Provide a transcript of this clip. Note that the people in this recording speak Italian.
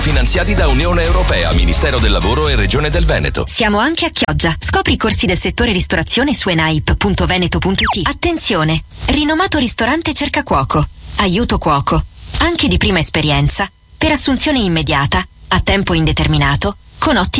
Finanziati da Unione Europea, Ministero del Lavoro e Regione del Veneto. Siamo anche a Chioggia. Scopri i corsi del settore ristorazione su enaip.veneto.it. Attenzione! Rinomato ristorante cerca cuoco. Aiuto cuoco. Anche di prima esperienza. Per assunzione immediata, a tempo indeterminato, con ottimi